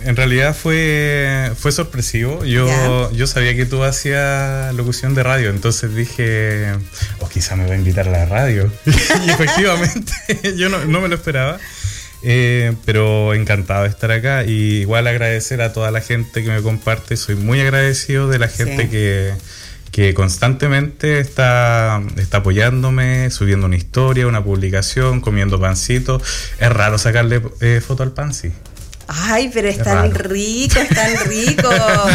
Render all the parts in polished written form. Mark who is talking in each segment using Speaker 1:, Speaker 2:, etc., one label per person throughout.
Speaker 1: en realidad fue sorpresivo. Yo sabía que tú hacías locución de radio, entonces dije, quizá me va a invitar a la radio. Y efectivamente, yo no me lo esperaba. Pero encantado de estar acá. Y igual agradecer a toda la gente que me comparte. Soy muy agradecido de la gente que constantemente está apoyándome, subiendo una historia, una publicación, comiendo pancito. Es raro sacarle foto al pan, sí.
Speaker 2: Ay, pero es tan rico, es tan rico.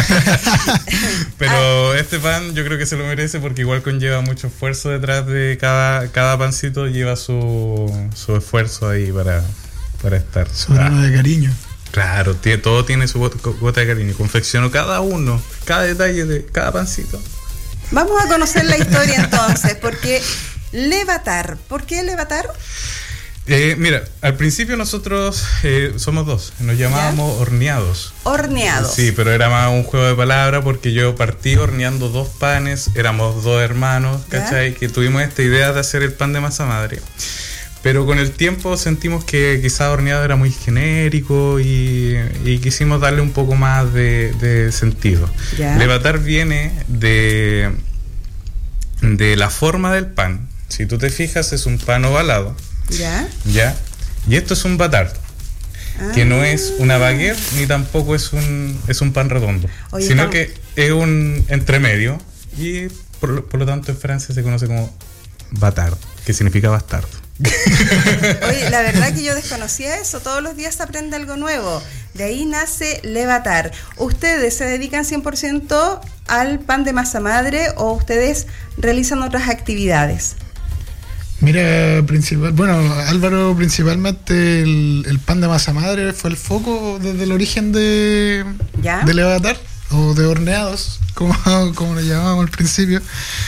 Speaker 1: Pero este pan yo creo que se lo merece porque igual conlleva mucho esfuerzo detrás de cada pancito, lleva su esfuerzo ahí para estar.
Speaker 3: Su grano de cariño.
Speaker 1: Claro, todo tiene su gota de cariño. Confecciono cada detalle de cada pancito.
Speaker 2: Vamos a conocer la historia entonces, porque Levatar. ¿Por qué Levatar?
Speaker 1: Mira, al principio nosotros somos dos, nos llamábamos Horneados.
Speaker 2: Horneados.
Speaker 1: Sí, pero era más un juego de palabras porque yo partí horneando 2 panes, éramos 2 hermanos, ¿cachai? Que tuvimos esta idea de hacer el pan de masa madre. Pero con el tiempo sentimos que quizás horneado era muy genérico y quisimos darle un poco más de sentido. Levatar viene de la forma del pan. Si tú te fijas, es un pan ovalado. ¿Ya? Y esto es un batard, que no es una baguette ni tampoco es un pan redondo, sino que es un entremedio y por lo tanto en Francia se conoce como batard, que significa bastardo.
Speaker 2: Oye, la verdad que yo desconocía eso. Todos los días se aprende algo nuevo. De ahí nace Levatar. ¿Ustedes se dedican 100% al pan de masa madre o ustedes realizan otras actividades?
Speaker 3: Mira, Álvaro, principalmente el pan de masa madre fue el foco desde el origen de Levatar, o de Horneados, como lo llamábamos al principio.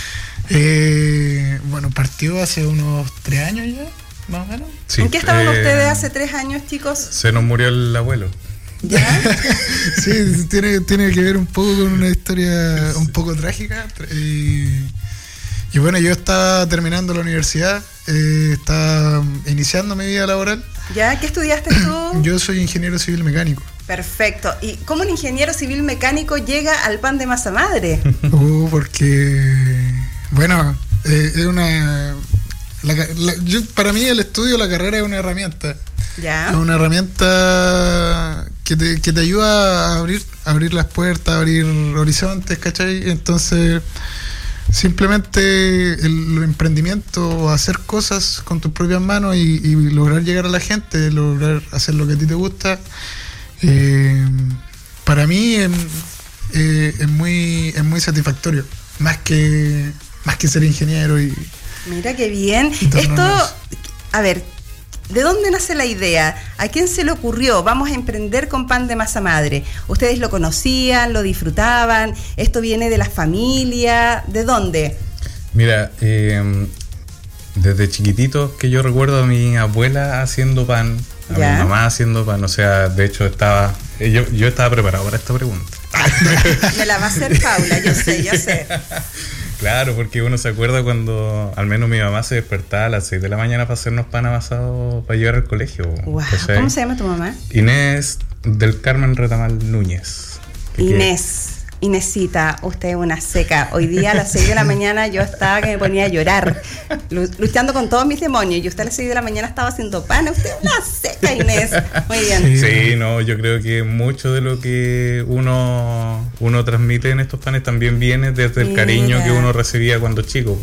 Speaker 3: Partió hace unos 3 años ya, más o menos.
Speaker 1: Sí,
Speaker 2: ¿en qué estaban ustedes hace 3 años, chicos?
Speaker 1: Se nos murió el abuelo.
Speaker 2: ¿Ya?
Speaker 3: Sí, tiene que ver un poco con una historia un poco trágica. Y bueno, yo estaba terminando la universidad, estaba iniciando mi vida laboral.
Speaker 2: ¿Ya? ¿Qué estudiaste tú?
Speaker 3: Yo soy ingeniero civil mecánico.
Speaker 2: Perfecto. ¿Y cómo un ingeniero civil mecánico llega al pan de masa madre?
Speaker 3: Es una... para mí el estudio, la carrera es una herramienta.
Speaker 2: ¿Ya?
Speaker 3: Es una herramienta que te ayuda a abrir las puertas, a abrir horizontes, ¿cachai? Entonces... simplemente el emprendimiento, hacer cosas con tus propias manos y lograr llegar a la gente, lograr hacer lo que a ti te gusta, para mí es muy satisfactorio, más que ser ingeniero.
Speaker 2: Mira qué bien. Esto, a ver, ¿de dónde nace la idea? ¿A quién se le ocurrió? Vamos a emprender con pan de masa madre. ¿Ustedes lo conocían, lo disfrutaban? ¿Esto viene de la familia? ¿De dónde?
Speaker 1: Mira, desde chiquitito que yo recuerdo a mi abuela haciendo pan, a mi mamá haciendo pan. O sea, de hecho yo estaba preparado para esta pregunta.
Speaker 2: Me la va a hacer Paula, yo sé.
Speaker 1: Claro, porque uno se acuerda cuando al menos mi mamá se despertaba a las 6 de la mañana para hacernos pan amasado para llevar al colegio.
Speaker 2: Wow. ¿Cómo se llama tu mamá?
Speaker 1: Inés del Carmen Retamal Núñez.
Speaker 2: Inésita, usted es una seca. Hoy día a las 6 de la mañana yo estaba que me ponía a llorar, luchando con todos mis demonios, y usted a las 6 de la mañana estaba haciendo pan. Usted es una seca, Inés. Muy bien.
Speaker 1: Sí, no, yo creo que mucho de lo que uno transmite en estos panes también viene desde el cariño que uno recibía cuando chico.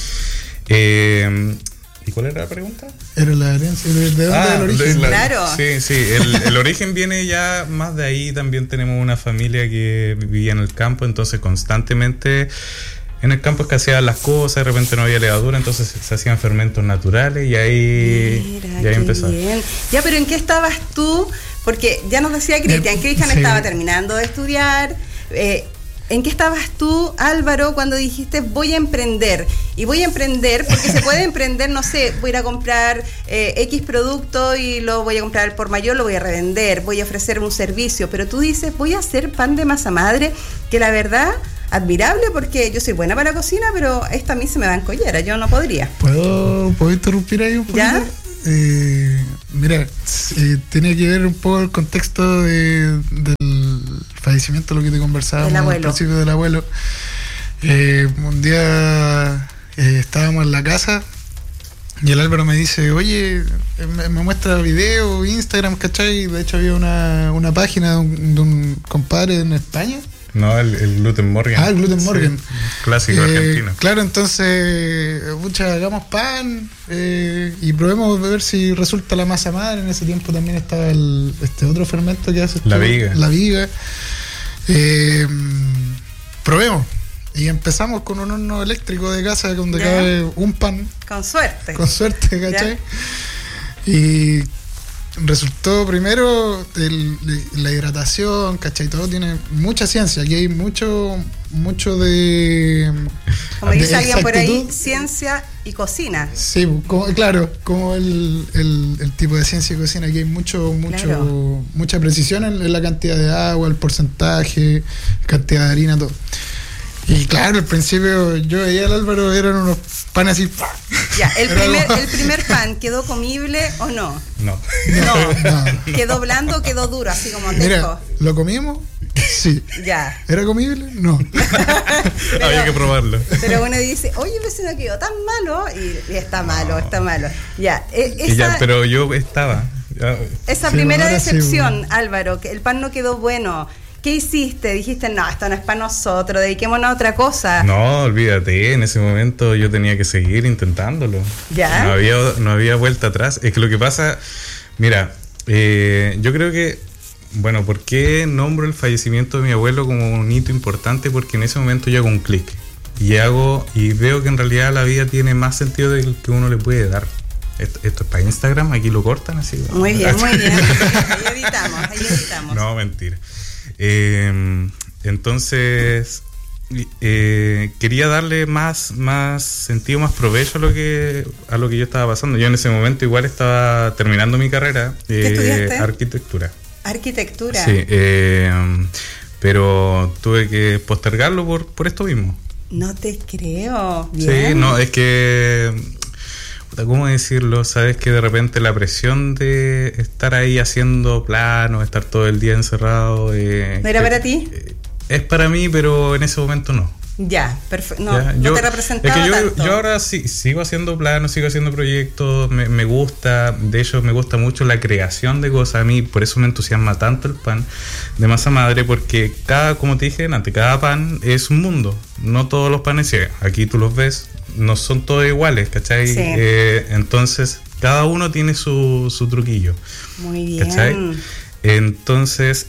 Speaker 1: ¿Y cuál era la pregunta?
Speaker 3: Era la herencia. ¿De dónde el origen?
Speaker 2: Claro.
Speaker 1: Sí. El origen viene ya más de ahí. También tenemos una familia que vivía en el campo, entonces constantemente en el campo escaseaban las cosas, de repente no había levadura, entonces se hacían fermentos naturales y ahí empezó. Bien.
Speaker 2: Ya, pero ¿en qué estabas tú? Porque ya nos decía Cristian estaba terminando de estudiar. ¿En qué estabas tú, Álvaro, cuando dijiste voy a emprender? Y voy a emprender porque se puede emprender, no sé, voy a ir a comprar X producto y lo voy a comprar al por mayor, lo voy a revender, voy a ofrecer un servicio, pero tú dices voy a hacer pan de masa madre, que la verdad, admirable, porque yo soy buena para la cocina, pero esto a mí se me va en collera, yo no podría.
Speaker 3: ¿Puedo interrumpir ahí un poquito?
Speaker 2: ¿Ya?
Speaker 3: Mira, tiene que ver un poco el contexto de fallecimiento, lo que te conversábamos al principio del abuelo. Un día estábamos en la casa y el Álvaro me dice, oye, me muestra video, Instagram, ¿cachai? De hecho había una página de un compadre en España.
Speaker 1: No, el Gluten Morgan.
Speaker 3: El Gluten Morgan.
Speaker 1: Sí, clásico argentino.
Speaker 3: Claro, entonces, hagamos pan y probemos a ver si resulta la masa madre. En ese tiempo también estaba este otro fermento que hace
Speaker 1: la viga.
Speaker 3: Probemos. Y empezamos con un horno eléctrico de casa donde cabe un pan.
Speaker 2: Con suerte.
Speaker 3: Con suerte, ¿cachai? Y resultó primero la hidratación, ¿cachai? Todo tiene mucha ciencia. Aquí hay mucho de...
Speaker 2: Como dice alguien por ahí, ciencia y cocina.
Speaker 3: Sí, claro, como el tipo de ciencia y cocina. Aquí hay mucha precisión en la cantidad de agua, el porcentaje, cantidad de harina, todo. Y claro, al principio yo veía al Álvaro, eran unos panes así.
Speaker 2: Ya, el primer pan, ¿quedó comible o no?
Speaker 1: No.
Speaker 2: ¿Quedó blando o quedó duro, así como tejo?
Speaker 3: Mira, ¿lo comimos? Sí.
Speaker 2: Ya.
Speaker 3: ¿Era comible? No.
Speaker 1: Había que probarlo.
Speaker 2: Pero uno dice, oye, pues no quedó tan malo. Y está malo. Ya.
Speaker 1: Pero yo estaba.
Speaker 2: Esa primera decepción, Álvaro, que el pan no quedó bueno. ¿Qué hiciste? Dijiste, no, esto no es para nosotros, dediquémonos a otra cosa.
Speaker 1: No, olvídate, en ese momento yo tenía que seguir intentándolo.
Speaker 2: ¿Ya?
Speaker 1: No había vuelta atrás. Es que lo que pasa, mira, yo creo que, bueno, ¿por qué nombro el fallecimiento de mi abuelo como un hito importante? Porque en ese momento yo hago un clic y veo que en realidad la vida tiene más sentido del que uno le puede dar. Esto es para Instagram, aquí lo cortan así.
Speaker 2: Muy bien. Ahí editamos.
Speaker 1: No, mentira. Entonces quería darle más sentido, más provecho a lo que yo estaba pasando. Yo en ese momento igual estaba terminando mi carrera.
Speaker 2: ¿Qué estudiaste?
Speaker 1: Arquitectura. Sí, pero tuve que postergarlo por esto mismo.
Speaker 2: No te creo. Bien.
Speaker 1: Sí, no, es que... ¿Cómo decirlo? Sabes que de repente la presión de estar ahí haciendo planos, estar todo el día encerrado...
Speaker 2: ¿No era para ti?
Speaker 1: Es para mí, pero en ese momento no.
Speaker 2: Ya, perfecto. No te representaba tanto.
Speaker 1: Yo ahora sí, sigo haciendo planos, sigo haciendo proyectos, me gusta, de hecho me gusta mucho la creación de cosas. A mí por eso me entusiasma tanto el pan de masa madre, porque como te dije antes, cada pan es un mundo. No todos los panes, aquí tú los ves, no son todos iguales, ¿cachai?
Speaker 2: Sí.
Speaker 1: Entonces cada uno tiene su truquillo.
Speaker 2: Muy bien.
Speaker 1: ¿Cachai? Entonces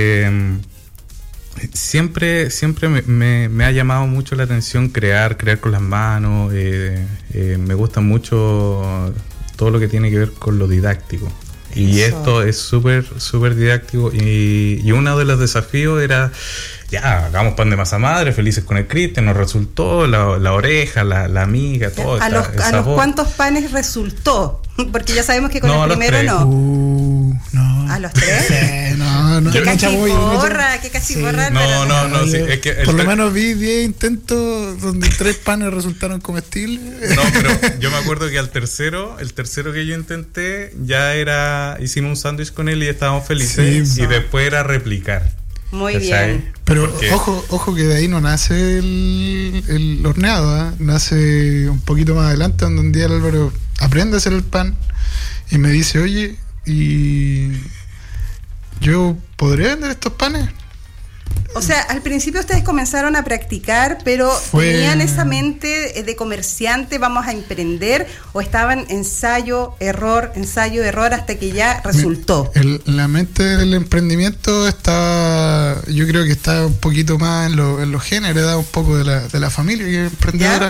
Speaker 1: siempre me ha llamado mucho la atención crear con las manos. Me gusta mucho todo lo que tiene que ver con lo didáctico. Y esto es súper didáctico. Y uno de los desafíos era, ya, hagamos pan de masa madre, felices con el Cristian, nos resultó, la oreja, la amiga, todo.
Speaker 2: ¿A los cuántos panes resultó? Porque ya sabemos que con el primero no.
Speaker 3: No.
Speaker 2: ¿A los 3?
Speaker 3: Sí, no.
Speaker 2: ¿Qué cachiporra? ¿Qué cachiporra?
Speaker 1: Sí. No, sí, es que
Speaker 3: por lo menos vi 10 intentos donde 3 panes resultaron comestibles.
Speaker 1: No, pero yo me acuerdo que el tercero que yo intenté, hicimos un sándwich con él y estábamos felices. Sí, y después era replicar.
Speaker 2: Muy bien.
Speaker 3: Pero ojo que de ahí no nace el horneado, ¿eh? Nace un poquito más adelante, donde un día el Álvaro aprende a hacer el pan y me dice, oye, ¿y yo podré vender estos panes?
Speaker 2: O sea, al principio ustedes comenzaron a practicar, pero ¿tenían esa mente de comerciante, vamos a emprender? ¿O estaban ensayo, error, hasta que ya resultó?
Speaker 3: La mente del emprendimiento yo creo que está un poquito más en los genes, heredado un poco de la familia que es emprendedora.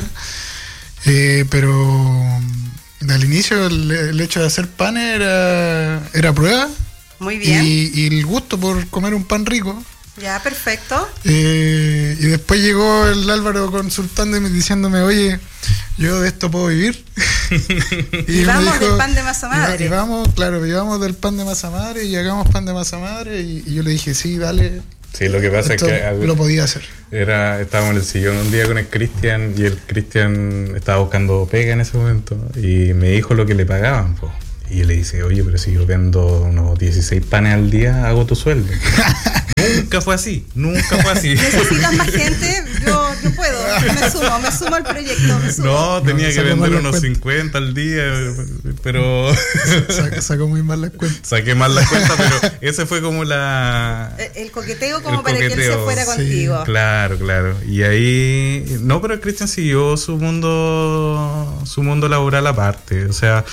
Speaker 3: Pero al inicio el hecho de hacer panes era prueba.
Speaker 2: Muy bien.
Speaker 3: Y el gusto por comer un pan rico.
Speaker 2: Ya, perfecto.
Speaker 3: Y después llegó el Álvaro consultándome, diciéndome, oye, yo de esto puedo vivir.
Speaker 2: y vamos del pan de masa madre.
Speaker 3: Y vamos del pan de masa madre y hagamos pan de masa madre. Y yo le dije, sí, dale.
Speaker 1: Sí, lo que pasa es que
Speaker 3: lo podía hacer.
Speaker 1: Estábamos en el sillón un día con el Cristian y el Cristian estaba buscando pega en ese momento y me dijo lo que le pagaban, po. Y yo le dije, oye, pero si yo vendo unos 16 panes al día, hago tu sueldo. nunca fue así.
Speaker 2: ¿Necesitas más gente? Yo puedo, me sumo al proyecto.
Speaker 1: No, tenía que vender unos 50 al día, pero...
Speaker 3: Sacó muy mal las cuentas.
Speaker 1: Saqué mal las cuentas, pero ese fue como
Speaker 2: el coqueteo como para que él se fuera contigo.
Speaker 1: Claro. Y ahí... No, pero Cristian siguió su mundo laboral aparte. O sea...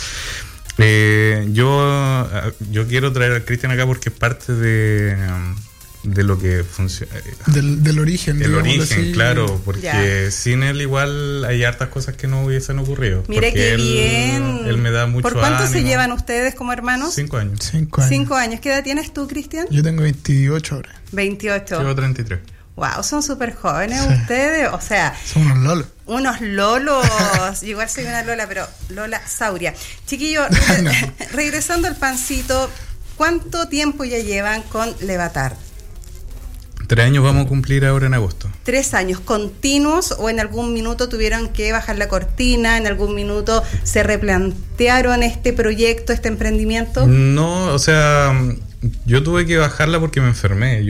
Speaker 1: yo quiero traer a Cristian acá porque es parte de lo que funciona.
Speaker 3: Del origen.
Speaker 1: El origen, así. Claro, porque sin él igual hay hartas cosas que no hubiesen ocurrido.
Speaker 2: Mira qué bien.
Speaker 1: Él me da mucho ánimo.
Speaker 2: ¿Por cuánto se llevan ustedes como hermanos?
Speaker 1: 5 años.
Speaker 2: 5 años. ¿Qué edad tienes tú, Cristian?
Speaker 3: Yo tengo 28 ahora.
Speaker 2: 28.
Speaker 1: Llevo 33.
Speaker 2: Wow, son súper jóvenes ustedes, o sea...
Speaker 3: Son unos lolos.
Speaker 2: Unos lolos, igual soy una lola, pero lola sauria. Chiquillo, regresando al pancito, ¿cuánto tiempo ya llevan con Levatar?
Speaker 1: 3 años vamos a cumplir ahora en agosto.
Speaker 2: 3 años continuos, o en algún minuto tuvieron que bajar la cortina, en algún minuto se replantearon este proyecto, este emprendimiento?
Speaker 1: No, o sea, yo tuve que bajarla porque me enfermé.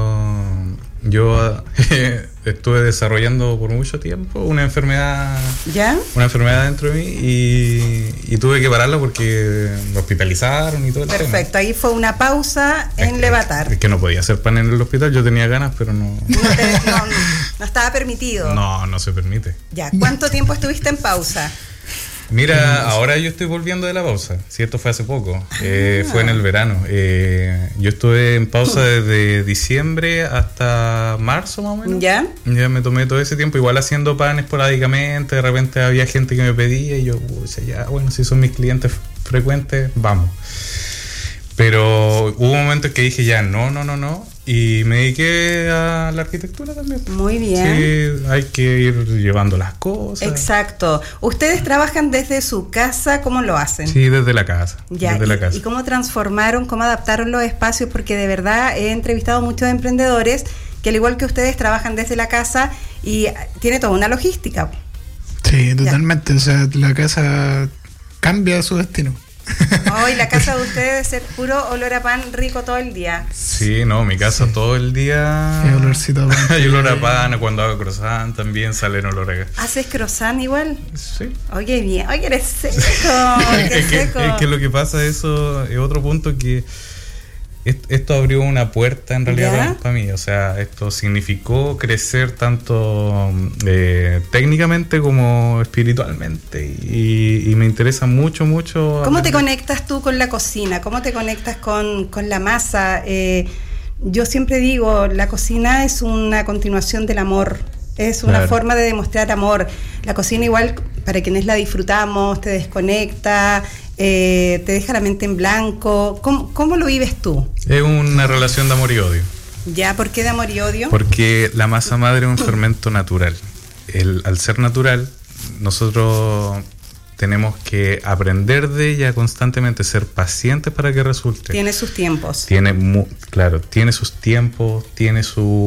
Speaker 1: Yo estuve desarrollando por mucho tiempo una enfermedad.
Speaker 2: ¿Ya?
Speaker 1: Una enfermedad dentro de mí y tuve que pararla porque me hospitalizaron y todo el tema.
Speaker 2: Perfecto, ahí fue una pausa en Levatar.
Speaker 1: Es que no podía hacer pan en el hospital, yo tenía ganas, pero no
Speaker 2: estaba permitido.
Speaker 1: No se permite.
Speaker 2: Ya, ¿cuánto tiempo estuviste en pausa?
Speaker 1: Mira, ahora yo estoy volviendo de la pausa. Si esto fue hace poco, fue en el verano. Yo estuve en pausa desde diciembre hasta marzo más o menos.
Speaker 2: ¿Ya?
Speaker 1: Ya me tomé todo ese tiempo, igual haciendo pan esporádicamente. De repente había gente que me pedía y yo, ya, bueno, si son mis clientes frecuentes, vamos. Pero hubo un momento en que dije ya, no. Y me dediqué a la arquitectura también.
Speaker 2: Muy bien.
Speaker 1: Sí, hay que ir llevando las cosas.
Speaker 2: Exacto. ¿Ustedes trabajan desde su casa? ¿Cómo lo hacen?
Speaker 1: Sí, desde la casa.
Speaker 2: Ya,
Speaker 1: desde la casa.
Speaker 2: ¿Y cómo transformaron, cómo adaptaron los espacios? Porque de verdad he entrevistado a muchos emprendedores que al igual que ustedes trabajan desde la casa y tiene toda una logística.
Speaker 3: Sí, totalmente. Ya. O sea, la casa cambia su destino.
Speaker 2: Hoy la casa de ustedes debe ser puro olor a pan rico todo el día.
Speaker 1: Sí, no, mi casa todo el día
Speaker 3: hay olorcito a pan.
Speaker 1: Hay olor a pan, cuando hago croissant también salen olor a...
Speaker 2: ¿Haces croissant igual?
Speaker 1: Sí.
Speaker 2: Oye, bien, oye, eres seco.
Speaker 1: Es que lo que pasa, eso es otro punto que esto abrió una puerta en realidad para mí. O sea, esto significó crecer tanto técnicamente como espiritualmente y me interesa mucho.
Speaker 2: ¿Cómo te conectas tú con la cocina? ¿Cómo te conectas con la masa? Yo siempre digo, la cocina es una continuación del amor. Es una forma de demostrar amor. La cocina igual, para quienes la disfrutamos, te desconecta, te deja la mente en blanco. ¿Cómo lo vives tú?
Speaker 1: Es una relación de amor y odio.
Speaker 2: ¿Ya? ¿Por qué de amor y odio?
Speaker 1: Porque la masa madre es un fermento natural. Al ser natural, nosotros tenemos que aprender de ella constantemente, ser pacientes para que resulte.
Speaker 2: Tiene sus tiempos.
Speaker 1: Tiene sus tiempos, tiene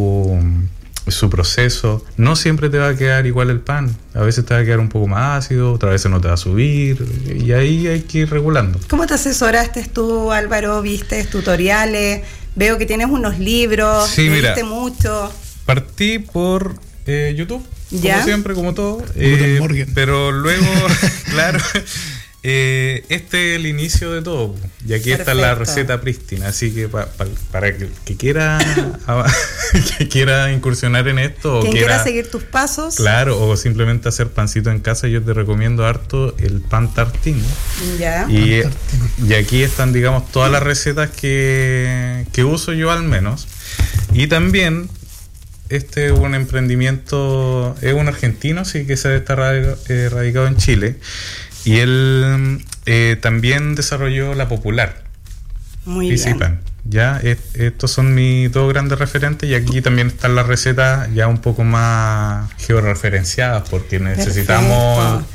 Speaker 1: su proceso. No siempre te va a quedar igual el pan. A veces te va a quedar un poco más ácido, otras veces no te va a subir, y ahí hay que ir regulando.
Speaker 2: ¿Cómo te asesoraste tú, Álvaro? ¿Viste tutoriales? Veo que tienes unos libros,
Speaker 1: sí,
Speaker 2: leíste mucho.
Speaker 1: Partí por YouTube,
Speaker 2: ¿ya?
Speaker 1: Como siempre, como todo. Pero luego, claro... este es el inicio de todo y aquí está la receta prístina, así que para que quiera que quiera incursionar en esto
Speaker 2: quien quiera seguir tus pasos,
Speaker 1: claro, o simplemente hacer pancito en casa, yo te recomiendo harto el pan tartín.
Speaker 2: Ya.
Speaker 1: Y aquí están, digamos, todas las recetas que uso yo al menos, y también este es un emprendimiento, es un argentino, sí, que se está radicado en Chile. Y él también desarrolló la popular.
Speaker 2: Muy bien.
Speaker 1: Pan. Ya, estos son mis dos grandes referentes, y aquí también están las recetas ya un poco más georreferenciadas porque necesitábamos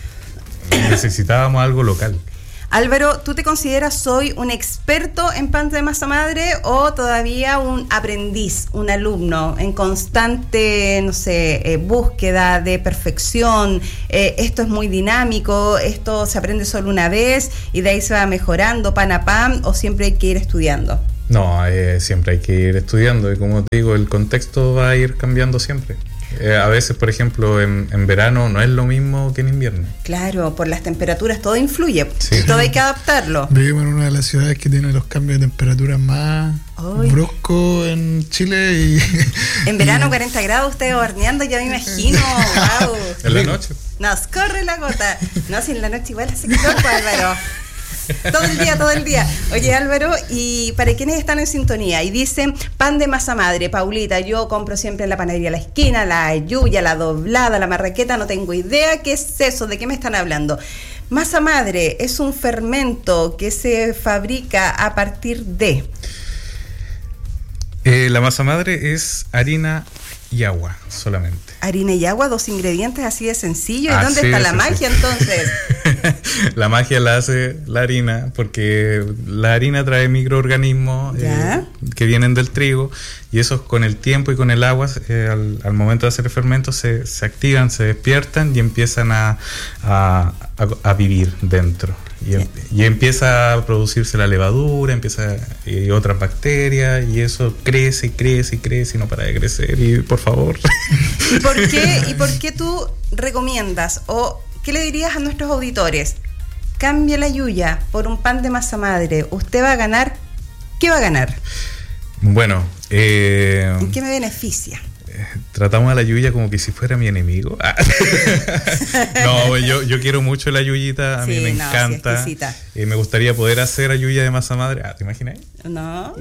Speaker 1: algo local.
Speaker 2: Álvaro, ¿tú te consideras hoy un experto en pan de masa madre o todavía un aprendiz, un alumno en constante, búsqueda de perfección? Esto es muy dinámico, esto se aprende solo una vez y de ahí se va mejorando pan a pan, ¿o siempre hay que ir estudiando?
Speaker 1: No, siempre hay que ir estudiando y como te digo, el contexto va a ir cambiando siempre. A veces, por ejemplo, en verano no es lo mismo que en invierno.
Speaker 2: Claro, por las temperaturas todo influye, sí. Todo hay que adaptarlo.
Speaker 3: Vivimos en una de las ciudades que tiene los cambios de temperatura más bruscos en Chile. Y
Speaker 2: en verano 40 grados, ustedes horneando, ya me imagino. Wow.
Speaker 1: En la noche.
Speaker 2: Nos corre la gota. No, si en la noche igual hace calor, Álvaro. Todo el día. Oye, Álvaro, y para quienes están en sintonía y dicen pan de masa madre, Paulita, yo compro siempre en la panadería La Esquina, la yuya, la doblada, la marraqueta, no tengo idea qué es eso, de qué me están hablando. Masa madre es un fermento que se fabrica a partir de...
Speaker 1: la masa madre es harina y agua solamente.
Speaker 2: Harina y agua, 2 ingredientes así de sencillo. ¿Y dónde está la magia entonces?
Speaker 1: La magia la hace la harina, porque la harina trae microorganismos que vienen del trigo, y esos con el tiempo y con el agua, al momento de hacer el fermento, se activan, se despiertan y empiezan a vivir dentro. Y empieza a producirse la levadura, y otras bacterias, y eso crece y crece y crece y no para de crecer. Y por favor.
Speaker 2: ¿Y por qué tú recomiendas o qué le dirías a nuestros auditores? Cambie la yuya por un pan de masa madre. ¿Usted va a ganar? ¿Qué va a ganar?
Speaker 1: Bueno,
Speaker 2: ¿en qué me beneficia?
Speaker 1: Tratamos a la yuya como que si fuera mi enemigo. No, yo quiero mucho la yuyita, a mí me encanta. Sí, me gustaría poder hacer ayuya de masa madre. ¿Te imaginas?
Speaker 2: No.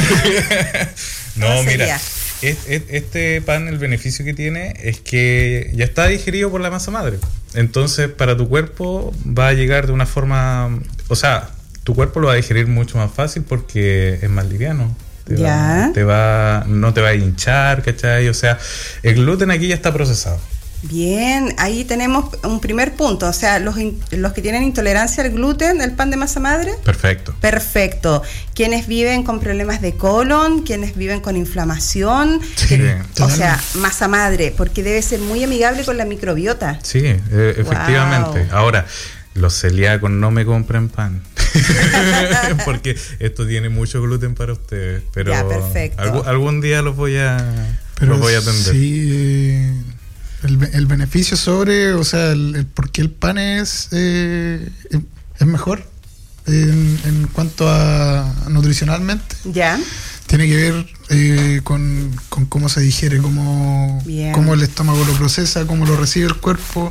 Speaker 1: No, mira, este pan, el beneficio que tiene es que ya está digerido por la masa madre. Entonces, para tu cuerpo va a llegar de una forma... O sea, tu cuerpo lo va a digerir mucho más fácil porque es más liviano. No te va a hinchar, ¿cachai? O sea, el gluten aquí ya está procesado.
Speaker 2: Bien, ahí tenemos un primer punto. O sea, los que tienen intolerancia al gluten, el pan de masa madre. Perfecto. Quienes viven con problemas de colon, quienes viven con inflamación. Sí, o sea, masa madre, porque debe ser muy amigable con la microbiota.
Speaker 1: Sí, efectivamente. Wow. Ahora, los celíacos no me compren pan. Porque esto tiene mucho gluten para ustedes. Pero
Speaker 2: ya, perfecto.
Speaker 1: Algún día los voy a atender.
Speaker 3: Sí, el beneficio sobre, o sea, el por qué el pan es mejor en cuanto a nutricionalmente.
Speaker 2: Ya.
Speaker 3: Tiene que ver con cómo se digiere, cómo el estómago lo procesa, cómo lo recibe el cuerpo.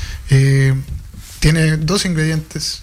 Speaker 3: Tiene 2 ingredientes.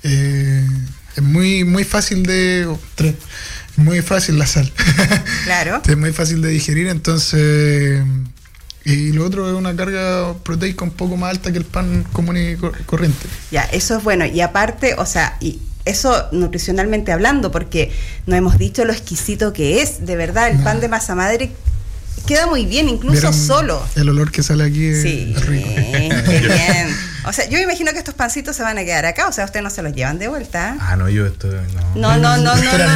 Speaker 3: Es muy fácil tres. Es muy fácil la sal.
Speaker 2: Claro.
Speaker 3: Es muy fácil de digerir, entonces. Y lo otro es una carga proteica un poco más alta que el pan común y corriente.
Speaker 2: Ya, eso es bueno. Y aparte, o sea, y eso nutricionalmente hablando, porque no hemos dicho lo exquisito que es, de verdad, el pan de masa madre queda muy bien, incluso solo.
Speaker 3: El olor que sale aquí es rico.
Speaker 2: Qué bien. O sea, yo me imagino que estos pancitos se van a quedar acá, o sea, ustedes no se los llevan de vuelta.
Speaker 1: No, yo esto
Speaker 2: no. No.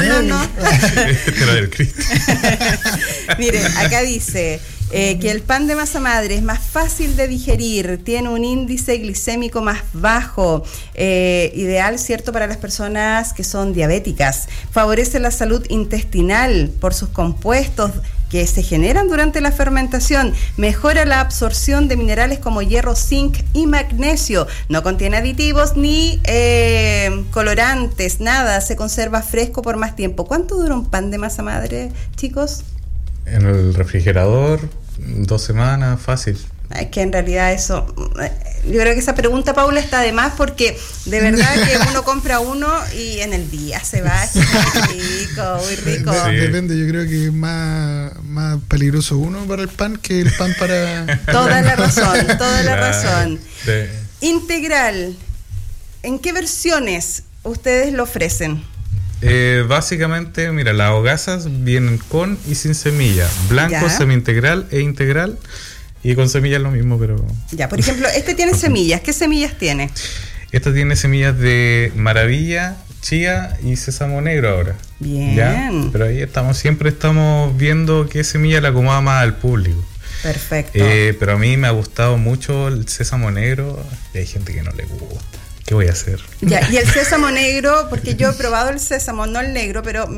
Speaker 1: Este era del Cristo.
Speaker 2: Miren, acá dice que el pan de masa madre es más fácil de digerir, tiene un índice glicémico más bajo, ideal, ¿cierto?, para las personas que son diabéticas. Favorece la salud intestinal por sus compuestos que se generan durante la fermentación, mejora la absorción de minerales como hierro, zinc y magnesio, no contiene aditivos ni colorantes, nada, se conserva fresco por más tiempo. ¿Cuánto dura un pan de masa madre, chicos?
Speaker 1: En el refrigerador, 2 semanas, fácil.
Speaker 2: Es que en realidad eso, yo creo que esa pregunta, Paula, está de más, porque de verdad que uno compra uno y en el día se va. Muy rico.
Speaker 3: Sí. Depende, yo creo que es más peligroso uno para el pan que el pan para...
Speaker 2: Toda la razón. Sí. Integral, ¿en qué versiones ustedes lo ofrecen?
Speaker 1: Básicamente, mira, las hogazas vienen con y sin semilla, blanco, semi-integral e integral. Y con semillas lo mismo, pero...
Speaker 2: Ya, por ejemplo, este tiene semillas. ¿Qué semillas tiene?
Speaker 1: Esta tiene semillas de maravilla, chía y sésamo negro ahora.
Speaker 2: Bien.
Speaker 1: ¿Ya? Pero ahí siempre estamos viendo qué semilla le acomoda más al público.
Speaker 2: Perfecto.
Speaker 1: Pero a mí me ha gustado mucho el sésamo negro y hay gente que no le gusta. ¿Qué voy a hacer?
Speaker 2: Ya, y el sésamo negro, porque yo he probado el sésamo, no el negro, pero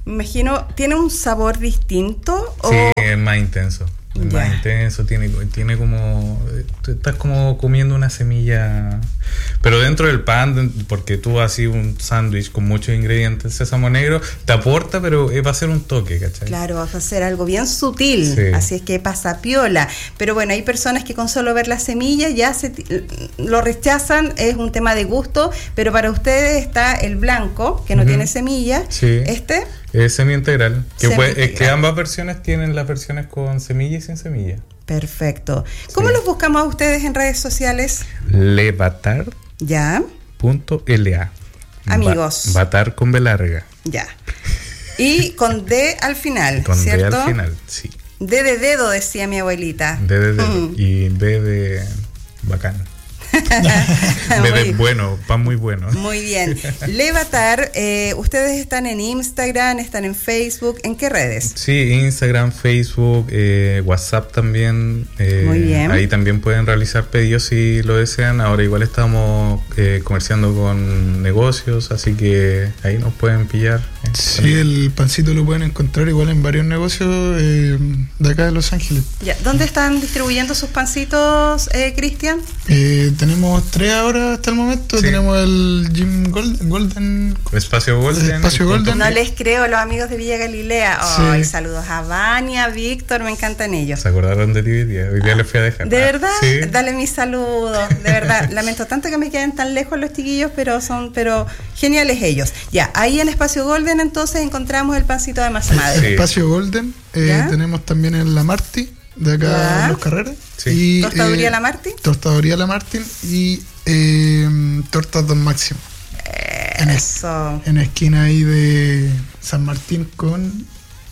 Speaker 2: me imagino, ¿tiene un sabor distinto?
Speaker 1: Sí, es más intenso. Es más intenso, tiene como... Estás como comiendo una semilla... Pero dentro del pan, porque tú así un sándwich con muchos ingredientes, sésamo negro, te aporta, pero va a ser un toque, ¿cachai?
Speaker 2: Claro, va a ser algo bien sutil, sí. Así es que pasa piola. Pero bueno, hay personas que con solo ver la semilla ya lo rechazan, es un tema de gusto, pero para ustedes está el blanco, que no tiene semilla,
Speaker 1: sí. Es semi-integral. Que ambas versiones tienen las versiones con semilla y sin semilla.
Speaker 2: Perfecto. ¿Cómo los buscamos a ustedes en redes sociales?
Speaker 1: Levatar.
Speaker 2: Ya.
Speaker 1: .la.
Speaker 2: Amigos.
Speaker 1: Vatar con B larga.
Speaker 2: Ya. Y con D al final,
Speaker 1: con
Speaker 2: ¿cierto?
Speaker 1: D al final, sí.
Speaker 2: D de dedo, decía mi abuelita.
Speaker 1: D de dedo. Y B de bacán. Bueno, pan muy bueno.
Speaker 2: Muy bien. Levatar, ustedes están en Instagram, están en Facebook, ¿en qué redes?
Speaker 1: Sí, Instagram, Facebook, WhatsApp también.
Speaker 2: Muy bien.
Speaker 1: Ahí también pueden realizar pedidos si lo desean. Ahora igual estamos comerciando con negocios, así que ahí nos pueden pillar.
Speaker 3: Sí, el pancito lo pueden encontrar igual en varios negocios de acá de Los Ángeles.
Speaker 2: Ya. ¿Dónde están distribuyendo sus pancitos, Cristian?
Speaker 3: Tenemos 3 ahora hasta el momento. Sí. Tenemos el Jim Golden.
Speaker 1: Espacio Golden.
Speaker 2: No les creo, los amigos de Villa Galilea. Ay, sí. Saludos a Vania, Víctor, me encantan ellos.
Speaker 1: ¿Se acordaron de ti hoy día? Hoy día les fui a dejar.
Speaker 2: ¿De verdad?
Speaker 1: Sí.
Speaker 2: Dale mis saludos. De verdad, lamento tanto que me queden tan lejos los chiquillos, pero geniales ellos. Ya, ahí en Espacio Golden entonces encontramos el pancito de masa madre.
Speaker 3: Sí. Espacio Golden, tenemos también en La Marti, de acá en Los Carreras.
Speaker 1: Sí.
Speaker 3: Y,
Speaker 2: ¿Tostaduría La Martin?
Speaker 3: Tostaduría La Martin y Tortas Don Máximo.
Speaker 2: Eso.
Speaker 3: En la esquina ahí de San Martín con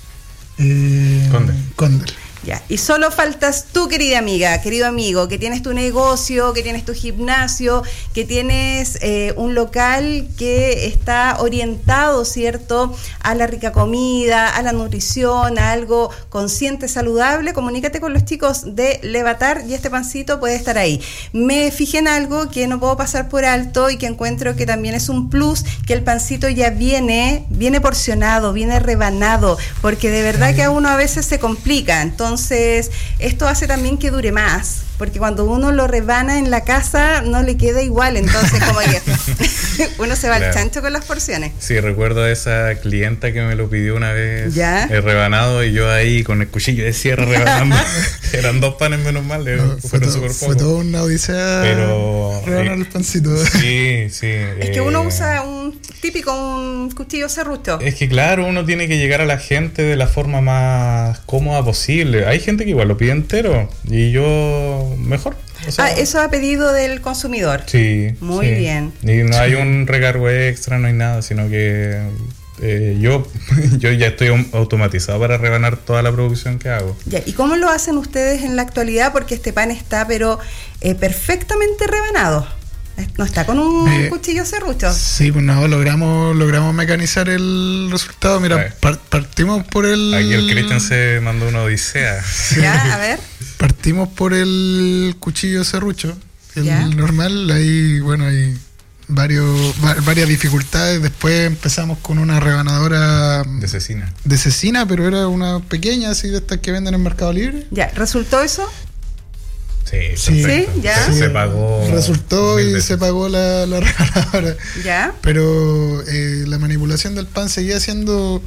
Speaker 3: Condel.
Speaker 2: Ya, y solo faltas tú, querida amiga, querido amigo, que tienes tu negocio, que tienes tu gimnasio, que tienes un local que está orientado, ¿cierto?, a la rica comida, a la nutrición, a algo consciente, saludable. Comunícate con los chicos de Levatar y este pancito puede estar ahí. Me fijé en algo que no puedo pasar por alto y que encuentro que también es un plus, que el pancito ya viene porcionado, viene rebanado, porque de verdad que a uno a veces se complica. Entonces, esto hace también que dure más, porque cuando uno lo rebana en la casa no le queda igual, entonces como que uno se va al chancho con las porciones.
Speaker 1: Sí, recuerdo a esa clienta que me lo pidió una vez,
Speaker 2: ¿ya?
Speaker 1: Rebanado, y yo ahí con el cuchillo de sierra rebanando. Eran 2 panes menos mal, fueron súper pocos.
Speaker 3: Fue toda una odisea rebanar el pancito.
Speaker 1: Sí.
Speaker 2: Es que uno usa un cuchillo serrucho.
Speaker 1: Es que claro, uno tiene que llegar a la gente de la forma más cómoda posible. Hay gente que igual lo pide entero y yo mejor. O sea,
Speaker 2: eso a pedido del consumidor.
Speaker 1: Sí.
Speaker 2: Muy bien.
Speaker 1: Y no hay un recargo extra, no hay nada, sino que yo ya estoy automatizado para rebanar toda la producción que hago.
Speaker 2: Ya, ¿y cómo lo hacen ustedes en la actualidad? Porque este pan está perfectamente rebanado. No está con un cuchillo serrucho.
Speaker 3: Sí, pues no, logramos mecanizar el resultado. Mira, partimos por el...
Speaker 1: Aquí el Cristian se mandó una odisea.
Speaker 2: Ya, a ver.
Speaker 3: Partimos por el cuchillo serrucho, el normal. Ahí, bueno, hay varias dificultades. Después empezamos con una rebanadora de cecina, pero era una pequeña, así de estas que venden en Mercado Libre.
Speaker 2: Ya, ¿resultó eso?
Speaker 1: Sí,
Speaker 2: ya.
Speaker 1: Se pagó.
Speaker 3: Resultó y se pagó la rebanadora.
Speaker 2: Ya.
Speaker 3: Pero la manipulación del pan seguía siendo,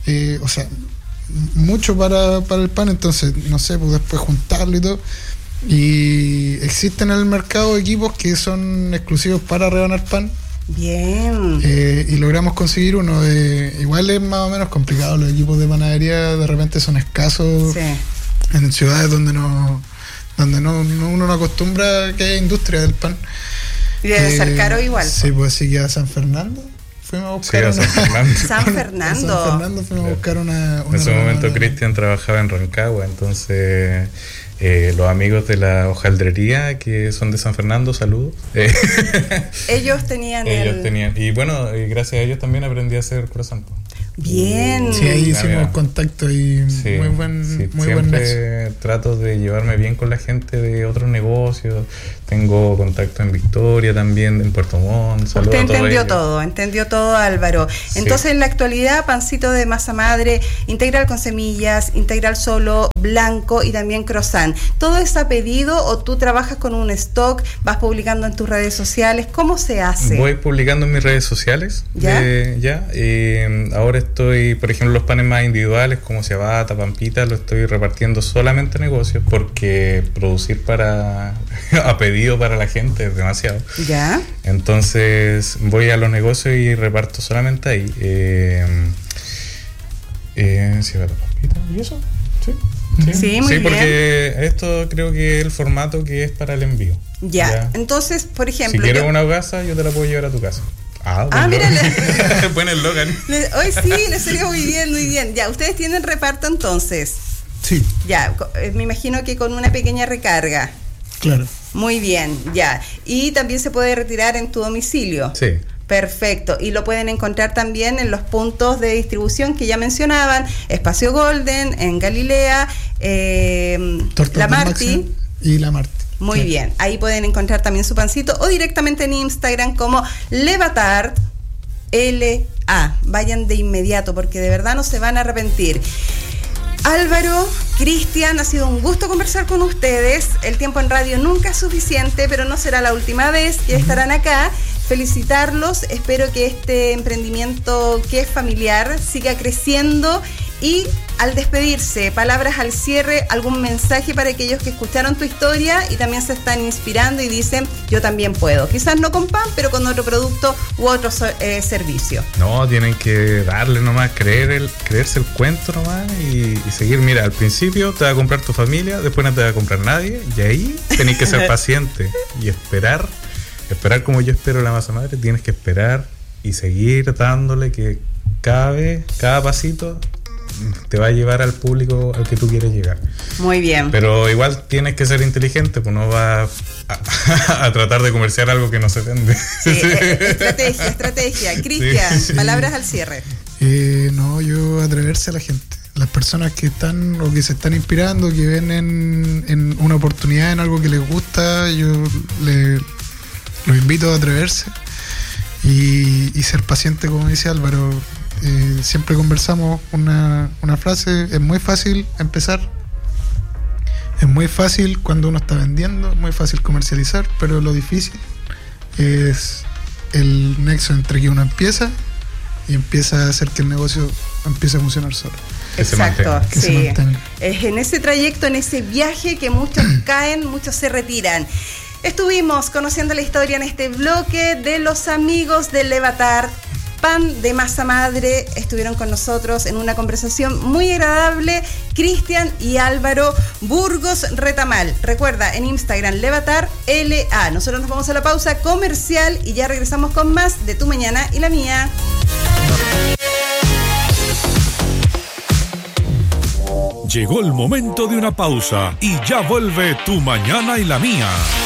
Speaker 3: mucho para el pan, entonces, no sé, pues después juntarlo y todo. Y existen en el mercado equipos que son exclusivos para rebanar pan.
Speaker 2: Bien.
Speaker 3: Y logramos conseguir uno. Igual es más o menos complicado, los equipos de panadería de repente son escasos en ciudades donde uno no acostumbra a que haya industria del pan.
Speaker 2: Y debe ser caro igual.
Speaker 3: Sí, pues así que a San Fernando fuimos a buscar
Speaker 2: San Fernando
Speaker 3: fuimos a buscar una
Speaker 1: en ese momento Cristian trabajaba en Rancagua, entonces los amigos de la hojaldrería que son de San Fernando, saludos.
Speaker 2: Ellos tenían
Speaker 1: y bueno, gracias a ellos también aprendí a hacer croissant.
Speaker 2: Bien.
Speaker 3: Sí, ahí hicimos contacto y muy buen
Speaker 1: nexo. Trato de llevarme bien con la gente de otros negocios. Tengo contacto en Victoria también, en Puerto Montt.
Speaker 2: Usted entendió todo, Álvaro. Entonces, en la actualidad, pancito de masa madre, integral con semillas, integral solo, blanco y también croissant. ¿Todo es a pedido o tú trabajas con un stock, vas publicando en tus redes sociales? ¿Cómo se hace?
Speaker 1: Voy publicando en mis redes sociales. Ahora estoy, por ejemplo, los panes más individuales como ciabatta, pampita, lo estoy repartiendo solamente a negocios porque producir a pedido para la gente es demasiado.
Speaker 2: Ya.
Speaker 1: Entonces voy a los negocios y reparto solamente ahí. Ciabatta, pampita y eso.
Speaker 2: Sí, muy bien.
Speaker 1: Porque esto creo que es el formato que es para el envío.
Speaker 2: Ya. Entonces, por ejemplo,
Speaker 1: si quieres una casa, yo te la puedo llevar a tu casa.
Speaker 2: Mírale.
Speaker 1: Buen eslogan.
Speaker 2: Hoy sí, le salió muy bien. Ya, ustedes tienen reparto entonces.
Speaker 3: Sí.
Speaker 2: Ya, me imagino que con una pequeña recarga.
Speaker 3: Claro.
Speaker 2: Muy bien, ya. Y también se puede retirar en tu domicilio.
Speaker 1: Sí.
Speaker 2: Perfecto. Y lo pueden encontrar también en los puntos de distribución que ya mencionaban: Espacio Golden, en Galilea, La Marti.
Speaker 3: Y La Marti.
Speaker 2: Muy bien, ahí pueden encontrar también su pancito o directamente en Instagram como Levatart LA. Vayan de inmediato porque de verdad no se van a arrepentir. Álvaro, Cristian, ha sido un gusto conversar con ustedes. El tiempo en radio nunca es suficiente, pero no será la última vez que estarán acá. Felicitarlos, espero que este emprendimiento que es familiar siga creciendo. Y al despedirse, palabras al cierre, algún mensaje para aquellos que escucharon tu historia y también se están inspirando y dicen, yo también puedo. Quizás no con pan, pero con otro producto u otro servicio.
Speaker 1: No, tienen que darle nomás, creerse el cuento nomás y seguir. Mira, al principio te va a comprar tu familia, después no te va a comprar nadie y ahí tenés que ser paciente y esperar como yo espero la masa madre. Tienes que esperar y seguir dándole, que cada pasito te va a llevar al público al que tú quieres llegar.
Speaker 2: Muy bien.
Speaker 1: Pero igual tienes que ser inteligente, pues no vas a tratar de comerciar algo que no se vende.
Speaker 2: Sí, estrategia. Cristian, palabras al cierre.
Speaker 3: Yo atreverse a la gente. Las personas que están o que se están inspirando, que ven en una oportunidad, en algo que les gusta, yo los invito a atreverse y ser paciente, como dice Álvaro. Siempre conversamos una frase: es muy fácil empezar, es muy fácil cuando uno está vendiendo, es muy fácil comercializar, pero lo difícil es el nexo entre que uno empieza y empieza a hacer que el negocio empiece a funcionar solo.
Speaker 2: Exacto, sí. Es en ese trayecto, en ese viaje que muchos caen, muchos se retiran. Estuvimos conociendo la historia en este bloque de los amigos de Levatart Pan de Masa Madre. Estuvieron con nosotros en una conversación muy agradable Cristian y Álvaro Burgos Retamal. Recuerda, en Instagram Levatart LA. Nosotros nos vamos a la pausa comercial y ya regresamos con más de Tu Mañana y la Mía.
Speaker 4: Llegó el momento de una pausa y ya vuelve Tu Mañana y la Mía.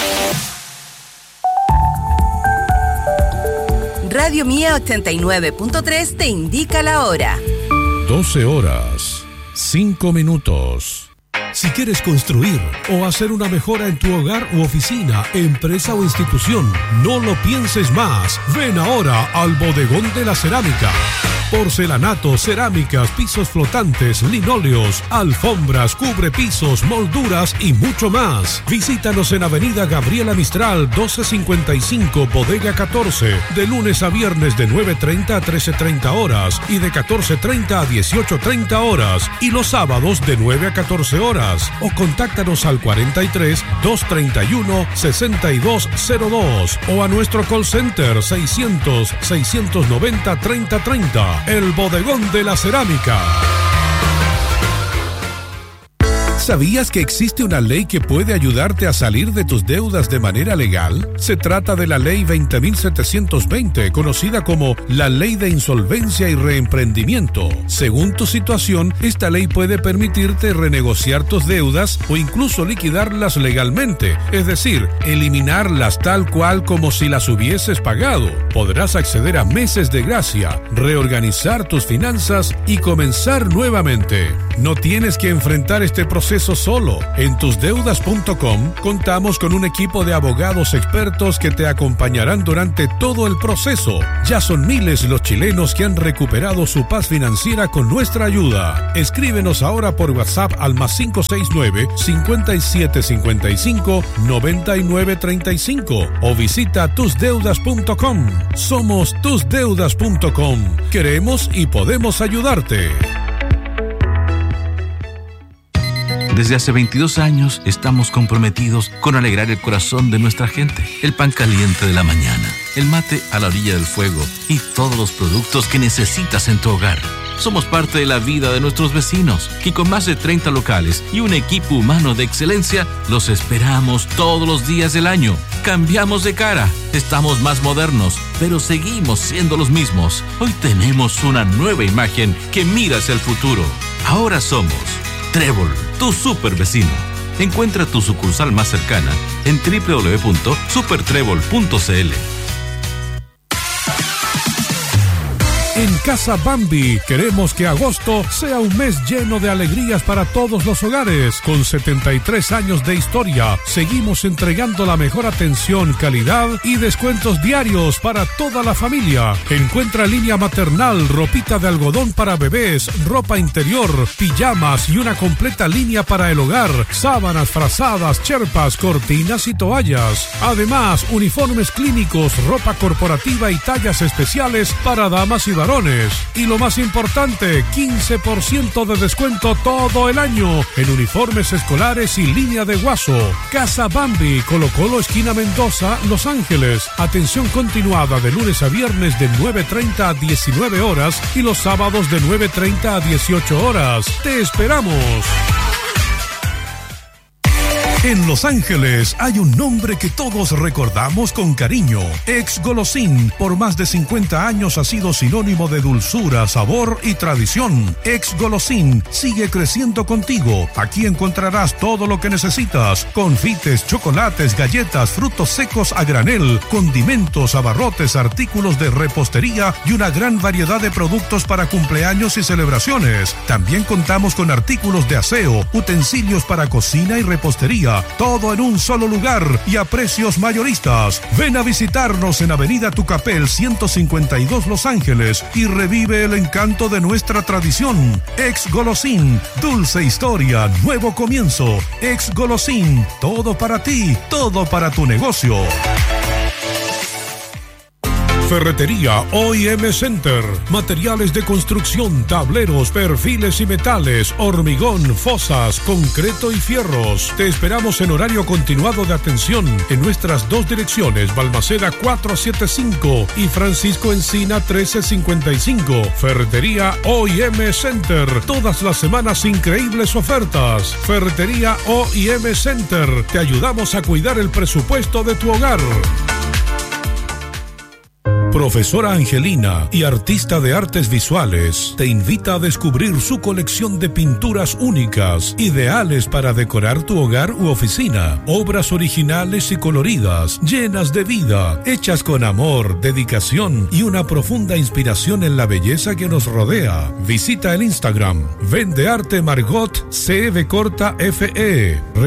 Speaker 5: Radio Mía 89.3 te indica la hora.
Speaker 4: 12 horas, 5 minutos. Si quieres construir o hacer una mejora en tu hogar u oficina, empresa o institución, no lo pienses más. Ven ahora al Bodegón de la Cerámica. Porcelanato, cerámicas, pisos flotantes, linóleos, alfombras, cubrepisos, molduras y mucho más. Visítanos en Avenida Gabriela Mistral 1255, Bodega 14, de lunes a viernes de 9:30 a 13:30 horas y de 14:30 a 18:30 horas y los sábados de 9 a 14 horas. O contáctanos al 43 231 6202 o a nuestro call center 600 690 3030. El Bodegón de la Cerámica. ¿Sabías que existe una ley que puede ayudarte a salir de tus deudas de manera legal? Se trata de la Ley 20.720, conocida como la Ley de Insolvencia y Reemprendimiento. Según tu situación, esta ley puede permitirte renegociar tus deudas o incluso liquidarlas legalmente, es decir, eliminarlas tal cual como si las hubieses pagado. Podrás acceder a meses de gracia, reorganizar tus finanzas y comenzar nuevamente. No tienes que enfrentar este proceso solo. En tusdeudas.com contamos con un equipo de abogados expertos que te acompañarán durante todo el proceso. Ya son miles los chilenos que han recuperado su paz financiera con nuestra ayuda. Escríbenos ahora por WhatsApp al +569 5755 9935 o visita tusdeudas.com. Somos tusdeudas.com. Queremos y podemos ayudarte.
Speaker 6: Desde hace 22 años estamos comprometidos con alegrar el corazón de nuestra gente. El pan caliente de la mañana, el mate a la orilla del fuego y todos los productos que necesitas en tu hogar. Somos parte de la vida de nuestros vecinos, que con más de 30 locales y un equipo humano de excelencia, los esperamos todos los días del año. Cambiamos de cara, estamos más modernos, pero seguimos siendo los mismos. Hoy tenemos una nueva imagen que mira hacia el futuro. Ahora somos Trébol, tu super vecino. Encuentra tu sucursal más cercana en www.supertrébol.cl.
Speaker 4: En Casa Bambi queremos que agosto sea un mes lleno de alegrías para todos los hogares. Con 73 años de historia, seguimos entregando la mejor atención, calidad y descuentos diarios para toda la familia. Encuentra línea maternal, ropita de algodón para bebés, ropa interior, pijamas y una completa línea para el hogar, sábanas, frazadas, cherpas, cortinas y toallas. Además, uniformes clínicos, ropa corporativa y tallas especiales para damas y varones. Y lo más importante, 15% de descuento todo el año en uniformes escolares y línea de guaso. Casa Bambi, Colo Colo, esquina Mendoza, Los Ángeles. Atención continuada de lunes a viernes de 9:30 a 19 horas y los sábados de 9:30 a 18 horas. ¡Te esperamos! En Los Ángeles hay un nombre que todos recordamos con cariño. Ex Golosín, por más de 50 años ha sido sinónimo de dulzura, sabor y tradición. Ex Golosín sigue creciendo contigo. Aquí encontrarás todo lo que necesitas: confites, chocolates, galletas, frutos secos a granel, condimentos, abarrotes, artículos de repostería y una gran variedad de productos para cumpleaños y celebraciones. También contamos con artículos de aseo, utensilios para cocina y repostería. Todo en un solo lugar y a precios mayoristas. Ven a visitarnos en Avenida Tucapel 152 Los Ángeles y revive el encanto de nuestra tradición. Ex Golosín, dulce historia, nuevo comienzo. Ex Golosín, todo para ti, todo para tu negocio. Ferretería OIM Center. Materiales de construcción, tableros, perfiles y metales, hormigón, fosas, concreto y fierros. Te esperamos en horario continuado de atención en nuestras dos direcciones, Balmaceda 475 y Francisco Encina 1355. Ferretería OIM Center. Todas las semanas increíbles ofertas. Ferretería OIM Center. Te ayudamos a cuidar el presupuesto de tu hogar. Profesora Angelina y artista de artes visuales te invita a descubrir su colección de pinturas únicas, ideales para decorar tu hogar u oficina. Obras originales y coloridas, llenas de vida, hechas con amor, dedicación y una profunda inspiración en la belleza que nos rodea. Visita el Instagram Vende Arte Margot CB Corta FE.